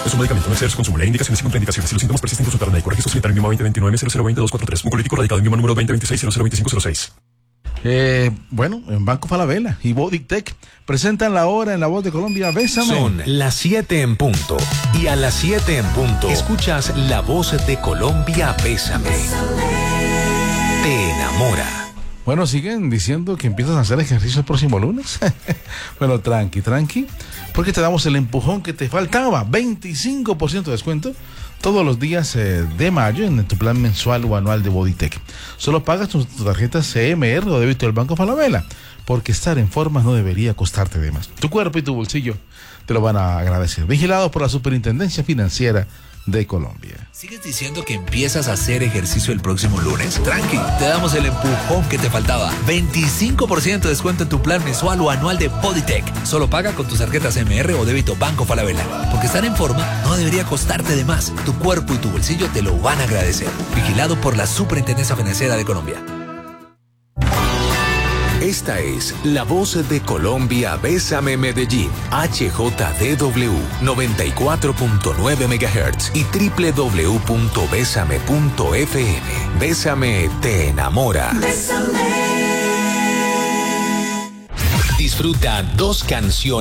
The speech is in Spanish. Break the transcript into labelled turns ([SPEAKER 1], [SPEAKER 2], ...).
[SPEAKER 1] Es un medicamento, no exceder su consumo. Leer indicaciones y contraindicaciones. Si los síntomas persisten, consultar al médico. Registro sanitario en Mioma 2029-0020-243. Oncolítico radicado en Mioma número 2026-002506.
[SPEAKER 2] Bueno, en Banco Falabella y Bodytech presentan la hora en La Voz de Colombia. Bésame.
[SPEAKER 3] Son las 7 en punto. Y a las 7 en punto escuchas La Voz de Colombia. Bésame. Te enamora.
[SPEAKER 2] Bueno, siguen diciendo que empiezas a hacer ejercicio el próximo lunes. Bueno, tranqui, porque te damos el empujón que te faltaba. 25% de descuento todos los días de mayo en tu plan mensual o anual de Bodytech. Solo pagas tu tarjeta CMR o débito del Banco Falabella, porque estar en forma no debería costarte de más. Tu cuerpo y tu bolsillo te lo van a agradecer. Vigilado por la Superintendencia Financiera de Colombia.
[SPEAKER 4] ¿Sigues diciendo que empiezas a hacer ejercicio el próximo lunes? Tranqui, te damos el empujón que te faltaba. 25% de descuento en tu plan mensual o anual de Bodytech. Solo paga con tus tarjetas MR o débito Banco Falabella. Porque estar en forma no debería costarte de más. Tu cuerpo y tu bolsillo te lo van a agradecer. Vigilado por la Superintendencia Financiera de Colombia.
[SPEAKER 3] Esta es La Voz de Colombia. Bésame Medellín. HJDW 94.9 MHz y www.besame.fm. Bésame te enamora. Bésame. Disfruta 2 canciones